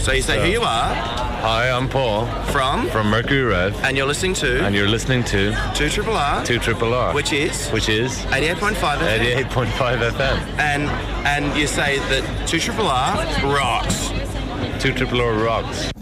So you say who you are. Hi, I'm Paul. From Mercury Rev. And you're listening to. And you're listening to 2RRR. 2RRR. Which is 88.5 FM. 88.5 FM. And you say that 2RRR rocks. 2RRR rocks.